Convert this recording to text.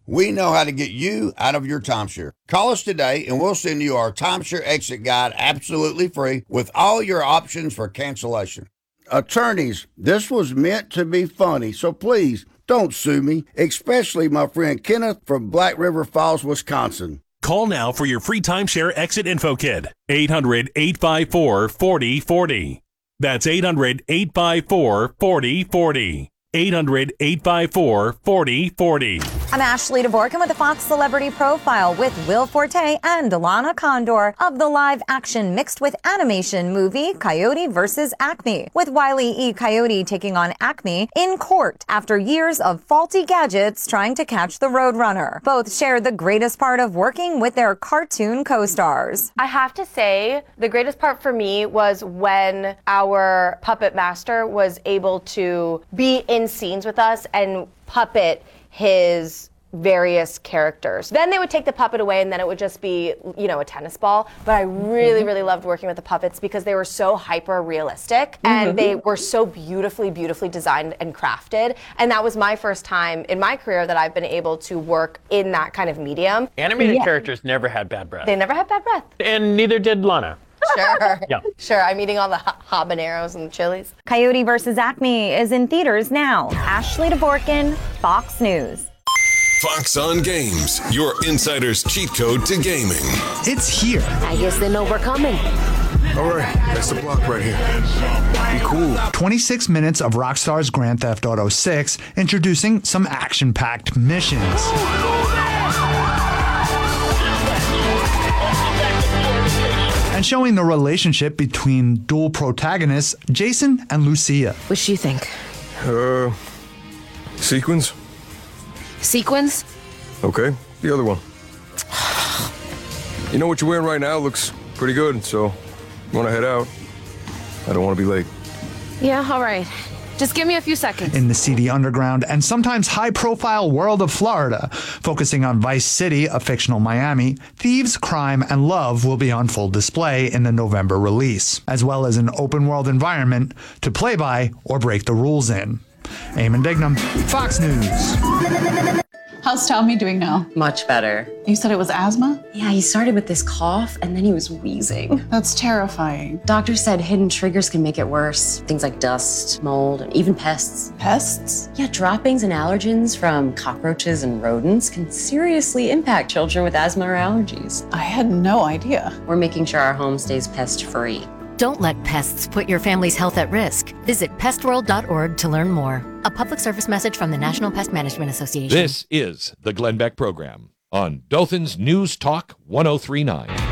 We know how to get you out of your timeshare. Call us today and we'll send you our timeshare exit guide absolutely free with all your options for cancellation. Attorneys, this was meant to be funny, so please don't sue me, especially my friend Kenneth from Black River Falls, Wisconsin. Call now for your free timeshare exit info kit. 800-854-4040. That's 800-854-4040. 800-854-4040. I'm Ashley DeVorkin with the Fox Celebrity Profile with Will Forte and Delana Condor of the live-action mixed with animation movie Coyote vs. Acme, with Wile E. Coyote taking on Acme in court after years of faulty gadgets trying to catch the Roadrunner. Both shared the greatest part of working with their cartoon co-stars. I have to say, the greatest part for me was when our puppet master was able to be in scenes with us and puppet his various characters. Then they would take the puppet away and then it would just be, a tennis ball. But I really, really loved working with the puppets because they were so hyper realistic and they were so beautifully, beautifully designed and crafted. And that was my first time in my career that I've been able to work in that kind of medium. Animated characters never had bad breath. They never had bad breath. And neither did Lana. Sure. Yeah. Sure, I'm eating all the habaneros and the chilies. Coyote vs. Acme is in theaters now. Ashley DeVorkin, Fox News. Fox on Games, your insider's cheat code to gaming. It's here. I guess they know we're coming. All right, that's the block right here. Be cool. 26 minutes of Rockstar's Grand Theft Auto 6, introducing some action-packed missions. And showing the relationship between dual protagonists, Jason and Lucia. What do you think? Sequence? Sequins? Okay, the other one. You know what you're wearing right now looks pretty good, so you want to head out? I don't want to be late. Yeah, all right. Just give me a few seconds. In the seedy underground and sometimes high-profile world of Florida, focusing on Vice City, a fictional Miami, thieves, crime, and love will be on full display in the November release, as well as an open-world environment to play by or break the rules in. Eamon Dignam, Fox News. How's Tommy doing now? Much better. You said it was asthma? Yeah, he started with this cough and then he was wheezing. That's terrifying. Doctor said hidden triggers can make it worse. Things like dust, mold, and even pests. Pests? Yeah, droppings and allergens from cockroaches and rodents can seriously impact children with asthma or allergies. I had no idea. We're making sure our home stays pest-free. Don't let pests put your family's health at risk. Visit pestworld.org to learn more. A public service message from the National Pest Management Association. This is the Glenn Beck Program on Dothan's News Talk 1039.